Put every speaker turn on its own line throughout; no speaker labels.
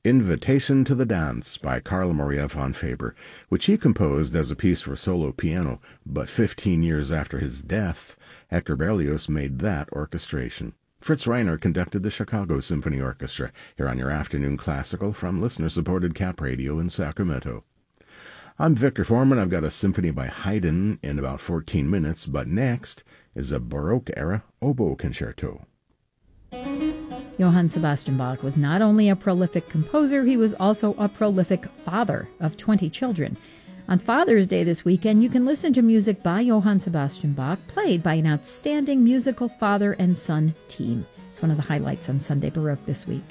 Invitation to the Dance by Carl Maria von Faber, which he composed as a piece for solo piano, but 15 years after his death, Hector Berlioz made that orchestration. Fritz Reiner conducted the Chicago Symphony Orchestra, here on your Afternoon Classical from listener-supported Cap Radio in Sacramento. I'm Victor Foreman. I've got a symphony by Haydn in about 14 minutes, but next is a Baroque-era oboe concerto.
Johann Sebastian Bach was not only a prolific composer, he was also a prolific father of 20 children. On Father's Day this weekend, you can listen to music by Johann Sebastian Bach, played by an outstanding musical father and son team. It's one of the highlights on Sunday Baroque this week.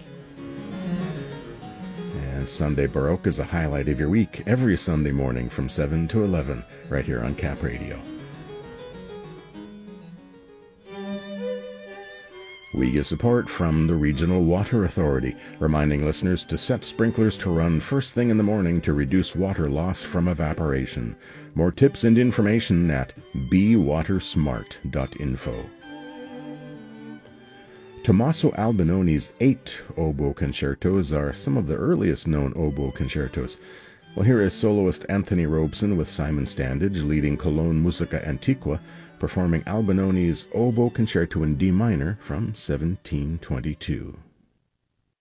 And Sunday Baroque is a highlight of your week, every Sunday morning from 7 to 11, right here on Cap Radio. We get support from the Regional Water Authority, reminding listeners to set sprinklers to run first thing in the morning to reduce water loss from evaporation. More tips and information at bewatersmart.info. Tommaso Albinoni's 8 oboe concertos are some of the earliest known oboe concertos. Well, here is soloist Anthony Robeson with Simon Standage leading Cologne Musica Antiqua, performing Albinoni's Oboe Concerto in D minor from 1722.